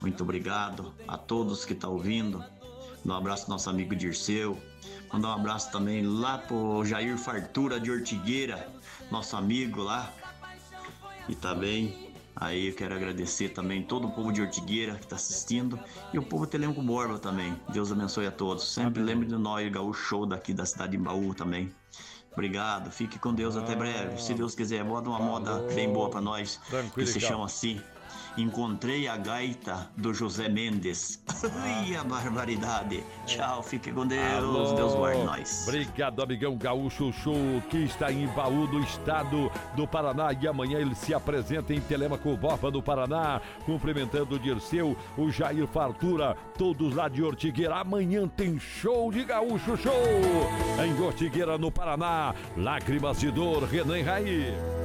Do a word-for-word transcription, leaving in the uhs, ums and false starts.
Muito obrigado a todos que estão ouvindo. Mandar um abraço pro nosso amigo Dirceu. Mandar um abraço também lá pro Jair Fartura de Ortigueira, nosso amigo lá. E também, aí eu quero agradecer também todo o povo de Ortigueira que está assistindo e o povo Telenco Borba também. Deus abençoe a todos. Sempre lembre de nós, Gaúcho Show daqui da cidade de Embaú também. Obrigado, fique com Deus, até breve. Se Deus quiser, bota uma moda bem boa pra nós, que se chama assim: Encontrei a Gaita do José Mendes. Ai, a barbaridade. Tchau, fique com Deus. Alô. Deus guarde nós. Obrigado, amigão Gaúcho Show, que está em Embaú, do estado do Paraná. E amanhã ele se apresenta em Telêmaco Borba, no Paraná, cumprimentando o Dirceu, o Jair Fartura, todos lá de Ortigueira. Amanhã tem show de Gaúcho Show em Ortigueira, no Paraná. Lágrimas de Dor, Renan Raí.